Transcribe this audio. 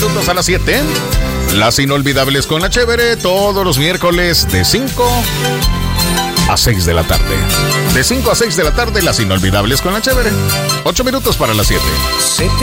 minutos a las 7. Las Inolvidables con la Chévere, todos los miércoles de 5 a 6 de la tarde. De 5 a 6 de la tarde, Las Inolvidables con la Chévere. 8 minutos para las 7.